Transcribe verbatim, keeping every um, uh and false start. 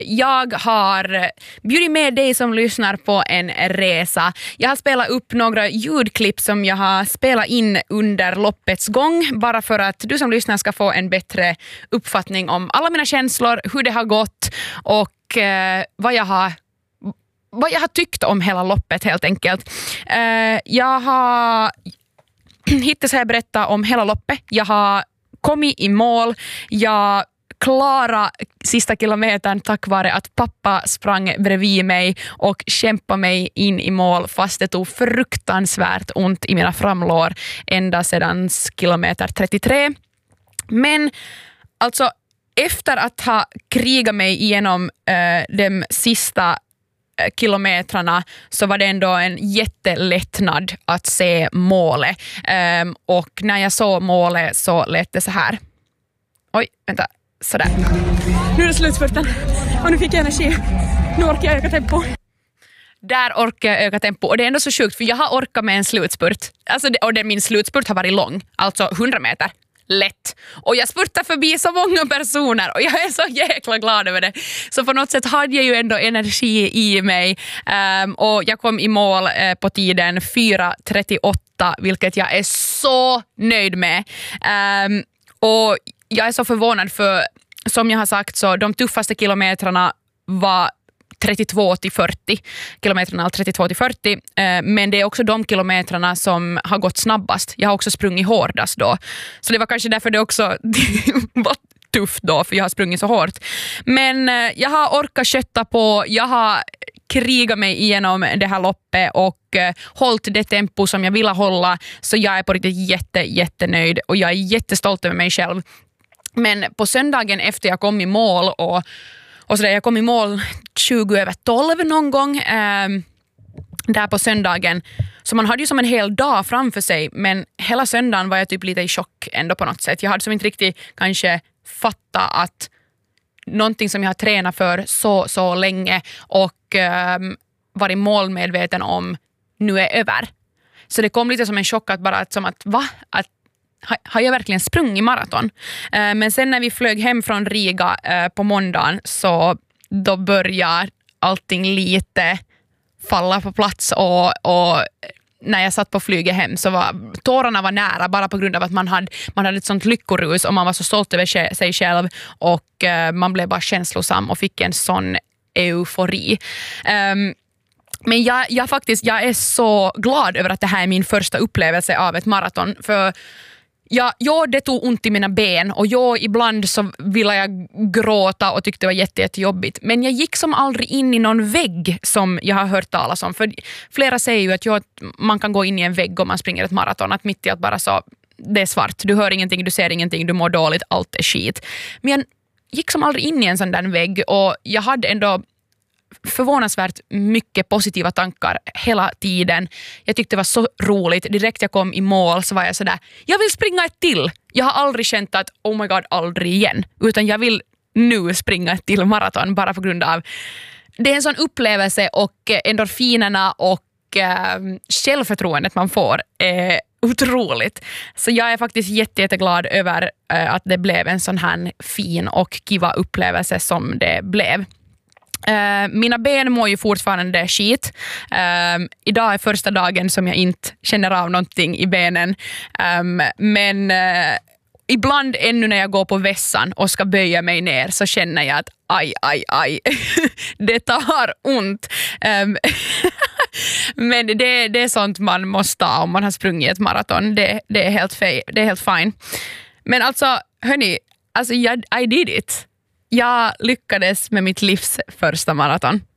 jag har bjudit med dig som lyssnar på en resa. Jag har spelat upp några ljudklipp som jag har spelat in under loppets gång, bara för att du som lyssnar ska få en bättre uppfattning om alla mina känslor, hur det har gått och eh, vad jag har vad jag har tyckt om hela loppet helt enkelt. Eh, jag har hittills har jag berättat om hela loppet. Jag har kommit i mål. Jag klara sista kilometern tack vare att pappa sprang bredvid mig och kämpade mig in i mål, fast det tog fruktansvärt ont i mina framlår ända sedan kilometer trettiotre. Men alltså efter att ha krigat mig igenom äh, de sista kilometrarna så var det ändå en jättelättnad att se målet. Um, och när jag såg målet så lät det så här. Oj, vänta. Sådär. Nu är det slutspurten. Och nu fick jag energi. Nu orkar jag öka tempo. Där orkar jag öka tempo. Och det är ändå så sjukt för jag har orkat med en slutspurt. Alltså det, och det, min slutspurt har varit lång. Alltså hundra meter. Lätt. Och jag spurtar förbi så många personer och jag är så jäkla glad över det. Så på något sätt hade jag ju ändå energi i mig um, och jag kom i mål uh, på tiden fyra trettioåtta, vilket jag är så nöjd med. Um, och jag är så förvånad för, som jag har sagt, så de tuffaste kilometrarna var trettiotvå till fyrtio kilometrarna, trettiotvå till fyrtio, eh, men det är också de kilometrarna som har gått snabbast. Jag har också sprungit hårdast då. Så det var kanske därför det också var tufft då, för jag har sprungit så hårt. Men eh, jag har orkat kötta på, jag har krigat mig igenom det här loppet och eh, hållit det tempo som jag ville hålla, så jag är på riktigt jätte, jättenöjd och jag är jättestolt över mig själv. Men på söndagen efter jag kom i mål och Och så där, jag kom i mål tjugo över tolv någon gång eh, där på söndagen. Så man hade ju som en hel dag framför sig, men hela söndagen var jag typ lite i chock ändå på något sätt. Jag hade som inte riktigt kanske fattat att någonting som jag har tränat för så, så länge och eh, varit målmedveten om nu är över. Så det kom lite som en chock att bara att, som att va? Att har jag verkligen sprungit maraton? Eh, men sen när vi flög hem från Riga eh, på måndagen så då börjar allting lite falla på plats och, och när jag satt på flyget hem så var tårarna var nära bara på grund av att man hade, man hade ett sånt lyckorus och man var så stolt över sig själv och eh, man blev bara känslosam och fick en sån eufori. Um, Men jag, jag faktiskt, jag är så glad över att det här är min första upplevelse av ett maraton. För ja, ja, det tog ont i mina ben och jag, ibland så ville jag gråta och tyckte det var jätte, jättejobbigt. Men jag gick som aldrig in i någon vägg som jag har hört talas om. För flera säger ju att jag, man kan gå in i en vägg om man springer ett maraton. Att mitt i att bara så, det är svart, du hör ingenting, du ser ingenting, du mår dåligt, allt är skit. Men jag gick som aldrig in i en sån där vägg och jag hade ändå förvånansvärt mycket positiva tankar hela tiden. Jag tyckte det var så roligt. Direkt jag kom i mål så var jag sådär, jag vill springa ett till. Jag har aldrig känt att oh my god, aldrig igen. Utan jag vill nu springa ett till maraton bara på grund av det är en sån upplevelse och endorfinerna och äh, självförtroendet man får är otroligt. Så jag är faktiskt jätte, jätteglad över äh, att det blev en sån här fin och kiva upplevelse som det blev. Uh, mina ben mår ju fortfarande skit. Uh, idag är första dagen som jag inte känner av någonting i benen. Um, men uh, ibland ännu när jag går på vässan och ska böja mig ner så känner jag att aj, aj, aj. Det tar ont. Um, men det, det är sånt man måste ha om man har sprungit ett maraton. Det, det, är, helt fe- det är helt fine. Men alltså, hörni, alltså, jag, I did it. Jag lyckades med mitt livs första maraton.